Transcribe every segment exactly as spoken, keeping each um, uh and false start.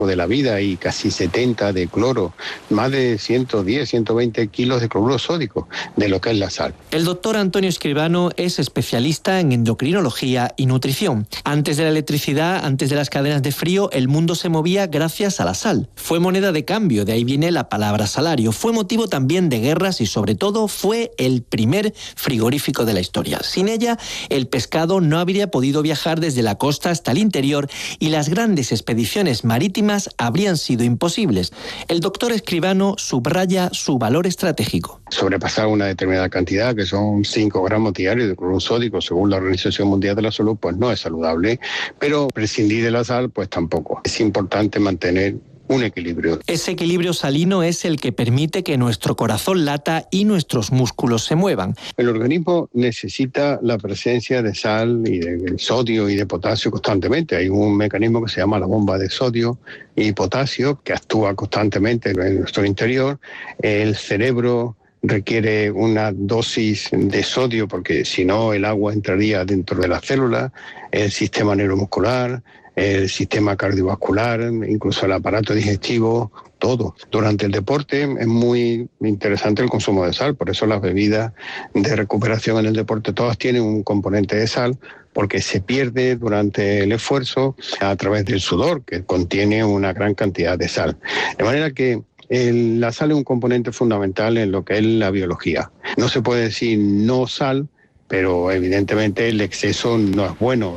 de la vida y casi setenta de cloro, más de ciento diez, ciento veinte kilos de cloruro sódico de lo que es la sal. El doctor Antonio Escribano es especialista en endocrinología y nutrición. Antes de la electricidad, antes de las cadenas de frío, el mundo se movía gracias a la sal. Fue moneda de cambio, de ahí viene la palabra salario. Fue motivo también de guerras y sobre todo fue el primer frigorífico de la historia. Sin ella, el pescado no habría podido viajar desde la costa hasta el interior y las grandes expediciones marítimas habrían sido imposibles. El doctor Escribano subraya su valor estratégico. Sobrepasar una determinada cantidad, que son cinco gramos diarios de cloruro sódico, según la Organización Mundial de la Salud, pues no es saludable, pero prescindir de la sal, pues tampoco. Es importante mantener un equilibrio. Ese equilibrio salino es el que permite que nuestro corazón lata y nuestros músculos se muevan. El organismo necesita la presencia de sal y de sodio y de potasio constantemente. Hay un mecanismo que se llama la bomba de sodio y potasio que actúa constantemente en nuestro interior. El cerebro requiere una dosis de sodio porque si no el agua entraría dentro de las células, el sistema neuromuscular, el sistema cardiovascular, incluso el aparato digestivo, todo. Durante el deporte es muy interesante el consumo de sal, por eso las bebidas de recuperación en el deporte todas tienen un componente de sal, porque se pierde durante el esfuerzo a través del sudor, que contiene una gran cantidad de sal. De manera que el, la sal es un componente fundamental en lo que es la biología. No se puede decir no sal, pero evidentemente el exceso no es bueno.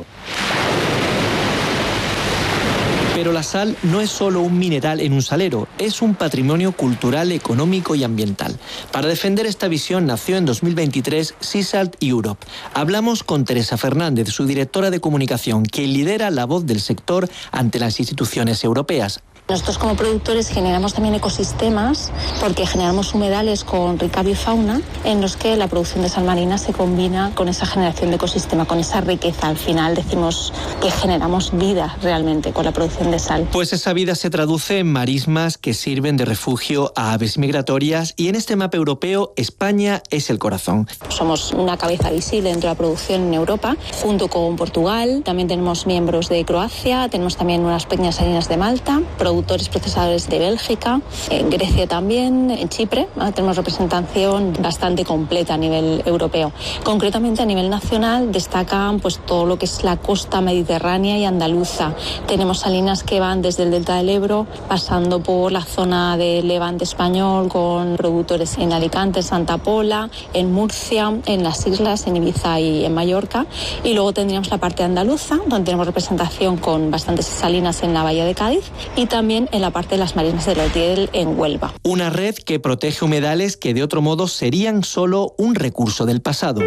Pero la sal no es solo un mineral en un salero, es un patrimonio cultural, económico y ambiental. Para defender esta visión nació en dos mil veintitrés Sea Salt Europe. Hablamos con Teresa Fernández, su directora de comunicación, que lidera la voz del sector ante las instituciones europeas. Nosotros como productores generamos también ecosistemas porque generamos humedales con rica bifauna en los que la producción de sal marina se combina con esa generación de ecosistema, con esa riqueza. Al final decimos que generamos vida realmente con la producción de sal. Pues esa vida se traduce en marismas que sirven de refugio a aves migratorias y en este mapa europeo España es el corazón. Somos una cabeza visible dentro de la producción en Europa, junto con Portugal. También tenemos miembros de Croacia, tenemos también unas pequeñas salinas de Malta, productores procesadores de Bélgica, en Grecia también, en Chipre. ¿no? Tenemos representación bastante completa a nivel europeo. Concretamente a nivel nacional destacan pues todo lo que es la costa mediterránea y andaluza. Tenemos salinas que van desde el delta del Ebro, pasando por la zona del Levante español, con productores en Alicante, en Santa Pola, en Murcia, en las islas, en Ibiza y en Mallorca. Y luego tendríamos la parte andaluza, donde tenemos representación con bastantes salinas en la bahía de Cádiz y también en la parte de las marismas del Utiel en Huelva. Una red que protege humedales que de otro modo serían solo un recurso del pasado.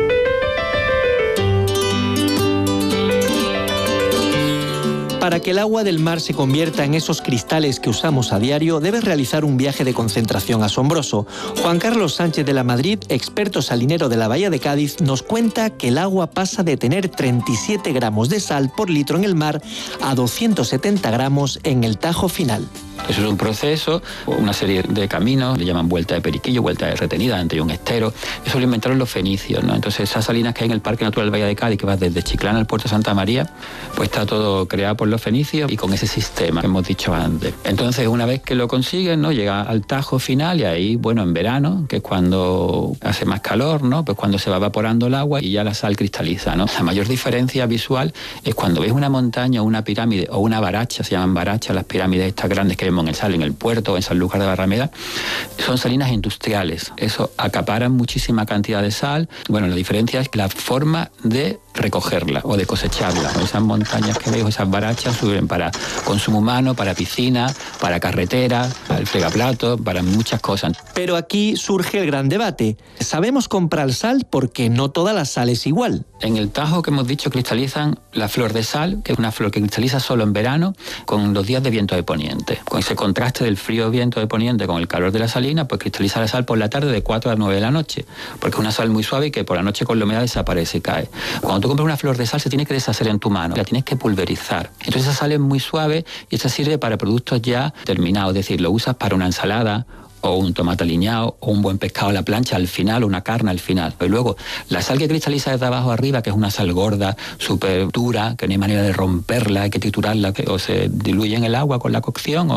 Para que el agua del mar se convierta en esos cristales que usamos a diario, debes realizar un viaje de concentración asombroso. Juan Carlos Sánchez de la Madrid, experto salinero de la Bahía de Cádiz, nos cuenta que el agua pasa de tener treinta y siete gramos de sal por litro en el mar a doscientos setenta gramos en el Tajo final. Eso es un proceso, una serie de caminos, le llaman vuelta de periquillo, vuelta de retenida, entre un estero. Eso lo inventaron los fenicios, ¿no? Entonces esas salinas que hay en el Parque Natural Bahía de Cádiz, que va desde Chiclana al Puerto de Santa María, pues está todo creado por los fenicios y con ese sistema que hemos dicho antes. Entonces una vez que lo consiguen, ¿no? Llega al Tajo final y ahí, bueno, en verano, que es cuando hace más calor, ¿no? Pues cuando se va evaporando el agua y ya la sal cristaliza, ¿no? La mayor diferencia visual es cuando ves una montaña o una pirámide o una baracha, se llaman barachas las pirámides estas grandes que vemos en el sal, en el puerto o en Sanlúcar de Barrameda, son salinas industriales. Eso acaparan muchísima cantidad de sal. Bueno, la diferencia es la forma de recogerla o de cosecharla. Esas montañas que veis, esas barachas, sirven para consumo humano, para piscina, para carretera, para el fregaplato, para muchas cosas. Pero aquí surge el gran debate. ¿Sabemos comprar sal? Porque no toda la sal es igual. En el Tajo, que hemos dicho, cristalizan la flor de sal, que es una flor que cristaliza solo en verano, con los días de viento de poniente. Con ese contraste del frío viento de poniente con el calor de la salina, pues cristaliza la sal por la tarde de cuatro a nueve de la noche, porque es una sal muy suave y que por la noche con la humedad desaparece y cae. Cuando tú compras una flor de sal se tiene que deshacer en tu mano, la tienes que pulverizar. Entonces esa sal es muy suave y esta sirve para productos ya terminados, es decir, lo usas para una ensalada o un tomate aliñado, o un buen pescado a la plancha al final, o una carne al final. Y luego, la sal que cristaliza desde abajo arriba, que es una sal gorda, súper dura, que no hay manera de romperla, hay que triturarla, que o se diluye en el agua con la cocción,